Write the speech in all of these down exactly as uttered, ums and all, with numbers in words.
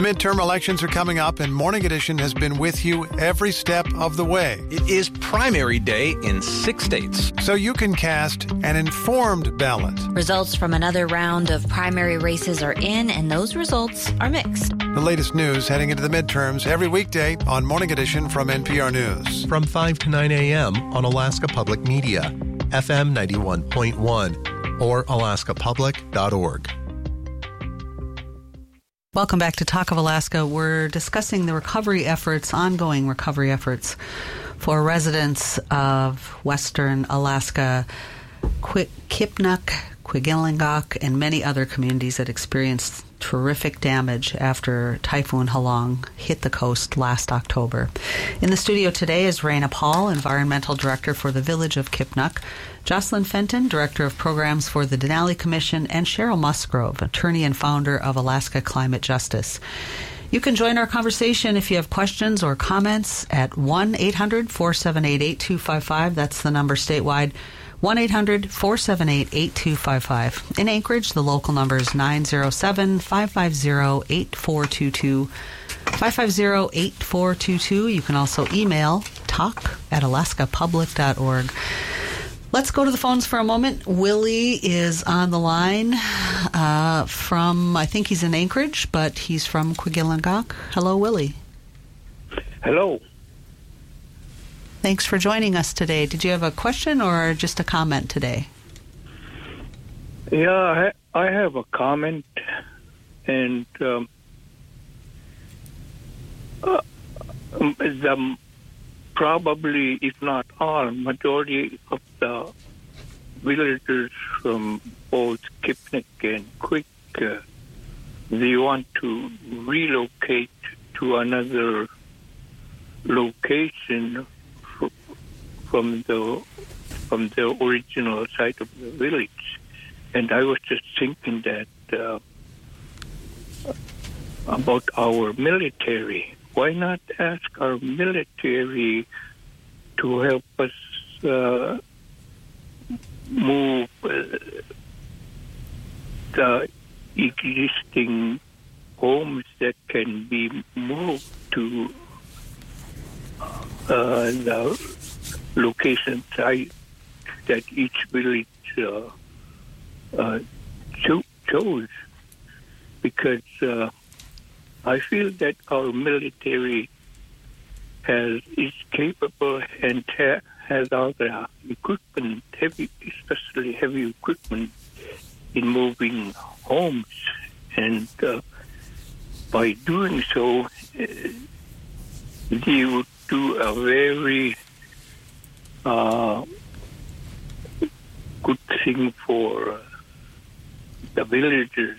midterm elections are coming up, and Morning Edition has been with you every step of the way. It is primary day in six states. So you can cast an informed ballot. Results from another round of primary races are in, and those results are mixed. The latest news heading into the midterms every weekday on Morning Edition from N P R News. From five to nine a.m. on Alaska Public Media, F M ninety-one point one, or alaska public dot org. Welcome back to Talk of Alaska. We're discussing the recovery efforts, ongoing recovery efforts for residents of Western Alaska, Qu- Kipnuk, Kwigillingok, and many other communities that experienced terrific damage after Typhoon Halong hit the coast last October. In the studio today is Raina Paul, Environmental Director for the Village of Kipnuk, Jocelyn Fenton, Director of Programs for the Denali Commission, and Cheryl Musgrove, Attorney and Founder of Alaska Climate Justice. You can join our conversation if you have questions or comments at one eight hundred four seven eight eight two five five. That's the number statewide, one eight hundred four seven eight eight two five five. In Anchorage, the local number is nine zero seven five five zero eight four two two. five five zero eight four two two. You can also email talk at alaska public dot org. Let's go to the phones for a moment. Willie is on the line uh, from, I think he's in Anchorage, but he's from Kwigillingok. Hello, Willie. Hello. Thanks for joining us today. Did you have a question or just a comment today? Yeah, I, ha- I have a comment, and um, uh, um, the probably, if not all, majority of the villagers from both Kipnuk and Quick, uh, they want to relocate to another location f- from the from the original site of the village. And I was just thinking that uh, about our military. Why not ask our military to help us uh, move uh, the existing homes that can be moved to uh, the location site that each village uh, uh, cho- chose? Because uh, I feel that our military has is capable and ha- has all the equipment, heavy, especially heavy equipment, in moving homes, and uh, by doing so, uh, they would do a very uh, good thing for uh, the villagers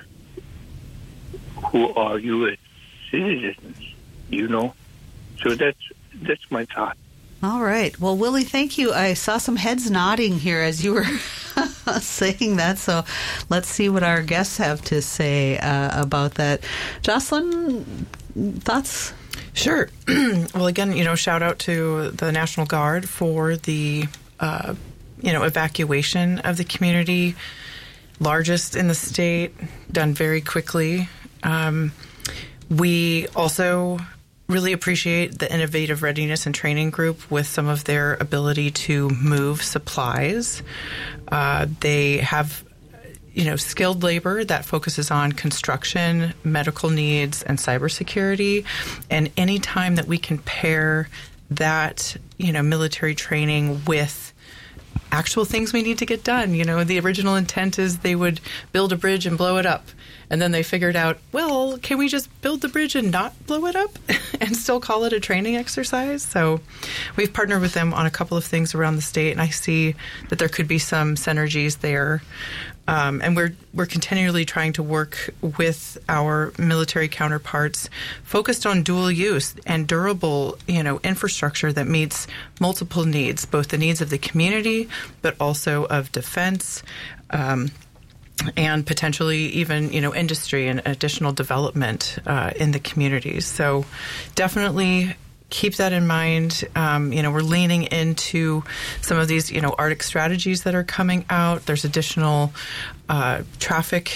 who are U S citizens, you know. So that's that's my thought. All right. Well, Willie, thank you. I saw some heads nodding here as you were saying that, so let's see what our guests have to say uh, about that. Jocelyn, thoughts? Sure. Well, again, you know, shout out to the National Guard for the, uh, you know, evacuation of the community, largest in the state, done very quickly. Um, we also really appreciate the Innovative Readiness and Training Group with some of their ability to move supplies. Uh, they have, you know, skilled labor that focuses on construction, medical needs, and cybersecurity. And any time that we can pair that, you know, military training with actual things we need to get done. You know, the original intent is they would build a bridge and blow it up. And then they figured out, well, can we just build the bridge and not blow it up and still call it a training exercise? So we've partnered with them on a couple of things around the state, and I see that there could be some synergies there. Um, and we're we're continually trying to work with our military counterparts focused on dual use and durable, you know, infrastructure that meets multiple needs, both the needs of the community, but also of defense, um, and potentially even, you know, industry and additional development uh, in the communities. So definitely keep that in mind. Um, you know, we're leaning into some of these, you know, Arctic strategies that are coming out. There's additional uh, traffic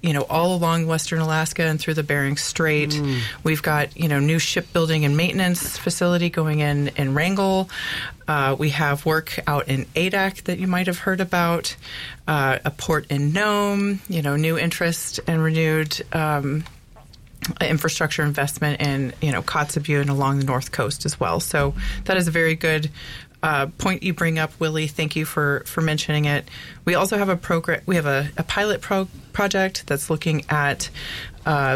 you know, all along Western Alaska and through the Bering Strait. Mm. We've got, you know, new shipbuilding and maintenance facility going in in Wrangell. Uh, we have work out in Adak that you might have heard about, uh, a port in Nome, you know, new interest and renewed um, infrastructure investment in, you know, Kotzebue and along the North Coast as well. So that is a very good uh, point you bring up, Willie. Thank you for, for mentioning it. We also have a program. We have a, a pilot pro- project that's looking at uh,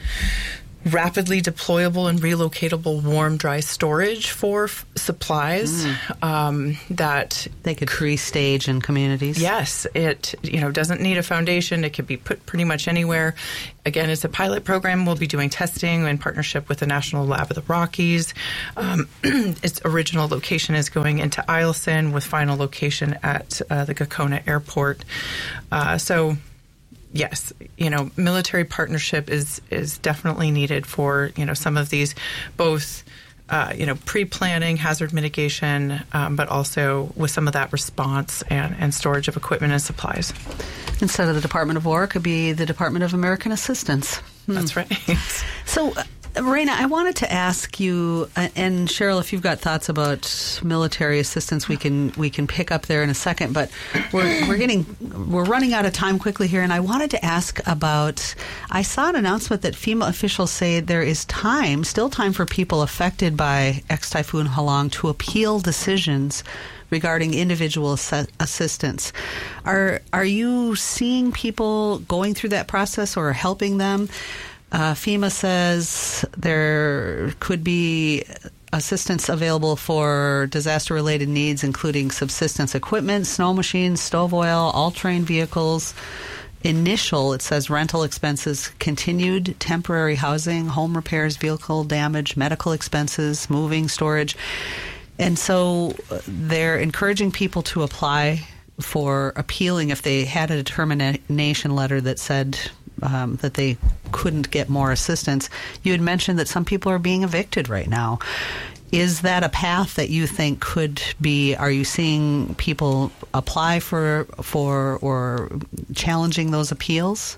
rapidly deployable and relocatable warm, dry storage for f- supplies mm. um, that they could pre-stage in communities. Yes, it you know doesn't need a foundation. It can be put pretty much anywhere. Again, it's a pilot program. We'll be doing testing in partnership with the National Lab of the Rockies. Um, its original location is going into Eielson, with final location at uh, the Gakona Airport. Uh, so. Yes, you know, military partnership is is definitely needed for, you know, some of these, both, uh, you know, pre-planning, hazard mitigation, um, but also with some of that response and, and storage of equipment and supplies. Instead of the Department of War, it could be the Department of American Assistance. Hmm. That's right. So, uh, Raina, I wanted to ask you, uh, and Cheryl, if you've got thoughts about military assistance, we can we can pick up there in a second. But we're we're getting we're running out of time quickly here, and I wanted to ask about. I saw an announcement that FEMA officials say there is time, still time for people affected by ex-Typhoon Halong to appeal decisions regarding individual assi- assistance. Are are you seeing people going through that process or helping them? Uh, FEMA says there could be assistance available for disaster-related needs, including subsistence equipment, snow machines, stove oil, all-terrain vehicles. Initial, it says rental expenses, continued temporary housing, home repairs, vehicle damage, medical expenses, moving, storage. And so they're encouraging people to apply for appealing if they had a determination letter that said um, that they couldn't get more assistance. You had mentioned that some people are being evicted right now. Is that a path that you think could be? Are you seeing people apply for for or challenging those appeals?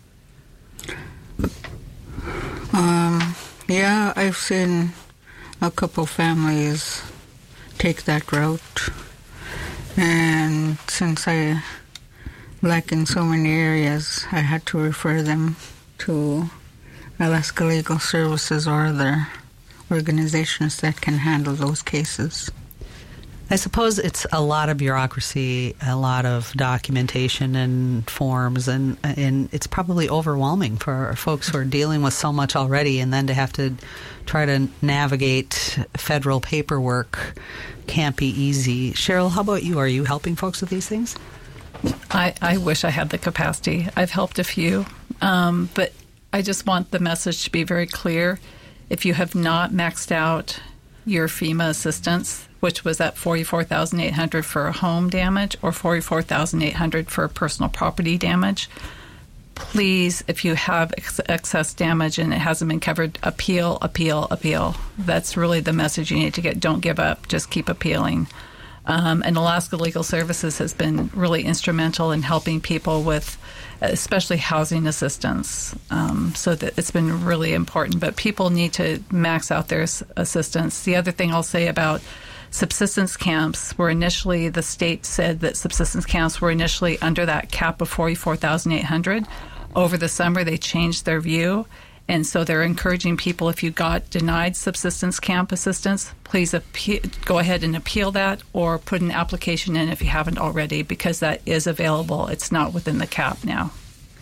Um, yeah, I've seen a couple families take that route, and since I lack in so many areas, I had to refer them to Alaska Legal Services or other organizations that can handle those cases. I suppose it's a lot of bureaucracy, a lot of documentation and forms, and and it's probably overwhelming for folks who are dealing with so much already, and then to have to try to navigate federal paperwork can't be easy. Cheryl, how about you? Are you helping folks with these things? I, I wish I had the capacity. I've helped a few, um, but I just want the message to be very clear. If you have not maxed out your FEMA assistance, which was at forty-four thousand eight hundred dollars for home damage or forty-four thousand eight hundred dollars for personal property damage, please, if you have ex- excess damage and it hasn't been covered, appeal, appeal, appeal. That's really the message you need to get. Don't give up. Just keep appealing. Um, and Alaska Legal Services has been really instrumental in helping people with especially housing assistance. Um, so that it's been really important. But people need to max out their assistance. The other thing I'll say about subsistence camps were initially, the state said that subsistence camps were initially under that cap of forty-four thousand eight hundred dollars. Over the summer, they changed their view. And so they're encouraging people, if you got denied subsistence camp assistance, please appeal, go ahead and appeal that, or put an application in if you haven't already, because that is available. It's not within the cap now.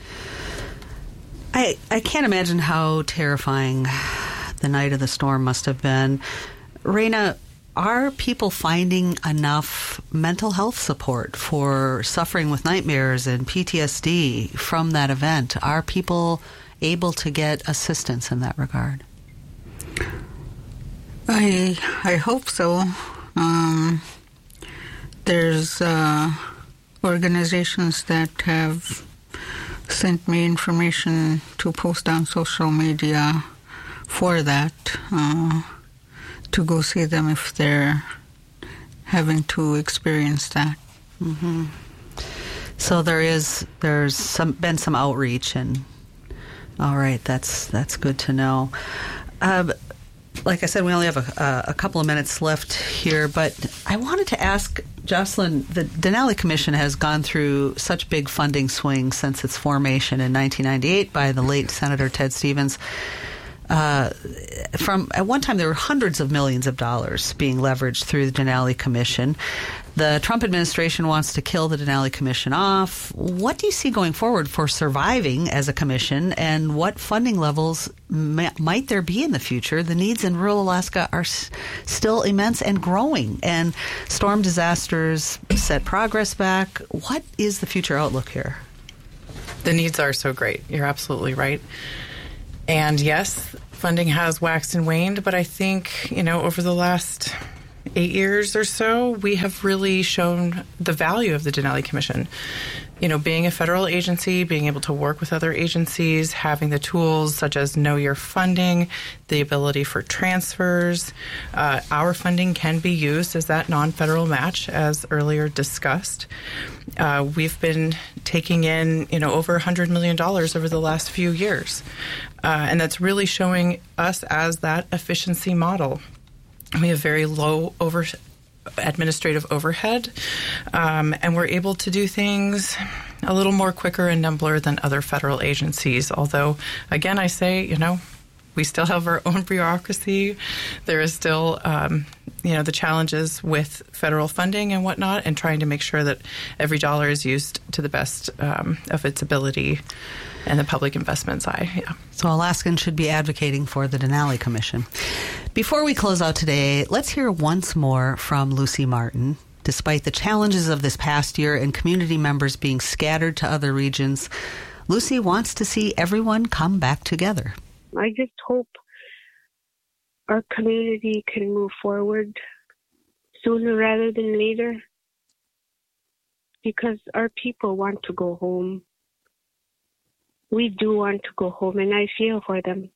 I, I can't imagine how terrifying the night of the storm must have been. Raina, are people finding enough mental health support for suffering with nightmares and P T S D from that event? Are people able to get assistance in that regard? I I hope so. Um, there's uh, organizations that have sent me information to post on social media for that, uh, to go see them if they're having to experience that. Mm-hmm. So there is there's some been some outreach and All right, that's that's good to know. Um, like I said, we only have a, uh, a couple of minutes left here, but I wanted to ask Jocelyn, the Denali Commission has gone through such big funding swings since its formation in nineteen ninety-eight by the late Senator Ted Stevens. Uh, from at one time, there were hundreds of millions of dollars being leveraged through the Denali Commission. The Trump administration wants to kill the Denali Commission off. What do you see going forward for surviving as a commission, and what funding levels may, might there be in the future? The needs in rural Alaska are s- still immense and growing, and storm disasters set progress back. What is the future outlook here? The needs are so great. You're absolutely right. And yes, funding has waxed and waned, but I think, you know, over the last eight years or so, we have really shown the value of the Denali Commission. You know, being a federal agency, being able to work with other agencies, having the tools such as Know Your Funding, the ability for transfers. Uh, our funding can be used as that non-federal match, as earlier discussed. Uh, we've been taking in, you know, over one hundred million dollars over the last few years. Uh, and that's really showing us as that efficiency model. We have very low over administrative overhead, um, and we're able to do things a little more quicker and nimbler than other federal agencies. Although, again, I say, you know, we still have our own bureaucracy. There is still, um, you know, the challenges with federal funding and whatnot, and trying to make sure that every dollar is used to the best um, of its ability and the public investment side. Yeah. So Alaskans should be advocating for the Denali Commission. Before we close out today, let's hear once more from Lucy Martin. Despite the challenges of this past year and community members being scattered to other regions, Lucy wants to see everyone come back together. I just hope our community can move forward sooner rather than later, because our people want to go home. We do want to go home, and I feel for them.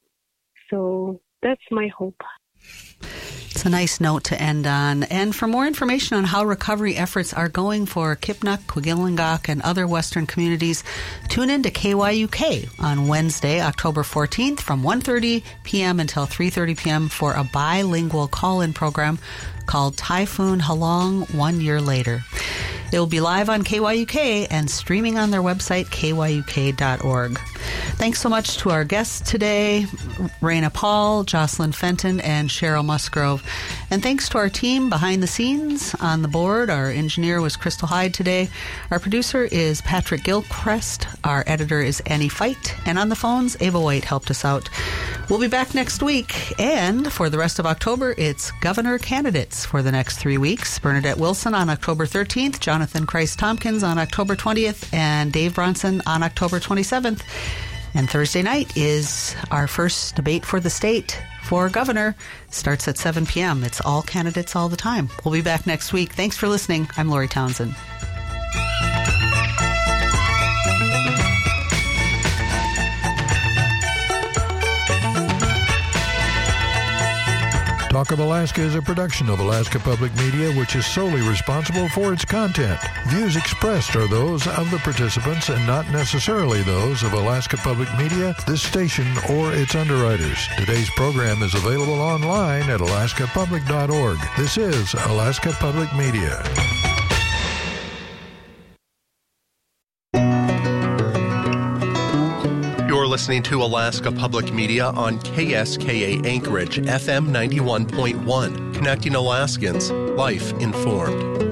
So that's my hope. It's a nice note to end on. And for more information on how recovery efforts are going for Kipnuk, Kwigillingok, and other Western communities, tune in to K Y U K on Wednesday, October fourteenth from one thirty p.m. until three thirty p.m. for a bilingual call-in program called Typhoon Halong One Year Later. It will be live on K Y U K and streaming on their website, K Y U K dot org. Thanks so much to our guests today, Raina Paul, Jocelyn Fenton, and Cheryl Musgrove. And thanks to our team behind the scenes on the board. Our engineer was Crystal Hyde today. Our producer is Patrick Gilchrist. Our editor is Annie Feit. And on the phones, Ava White helped us out. We'll be back next week. And for the rest of October, it's governor candidates for the next three weeks. Bernadette Wilson on October thirteenth, Jonathan Christ Tompkins on October twentieth, and Dave Bronson on October twenty-seventh. And Thursday night is our first debate for the state for governor. Starts at seven p.m. It's all candidates all the time. We'll be back next week. Thanks for listening. I'm Lori Townsend. Talk of Alaska is a production of Alaska Public Media, which is solely responsible for its content. Views expressed are those of the participants and not necessarily those of Alaska Public Media, this station, or its underwriters. Today's program is available online at alaska public dot org. This is Alaska Public Media. Listening to Alaska Public Media on K S K A Anchorage, F M ninety-one point one, connecting Alaskans, life informed.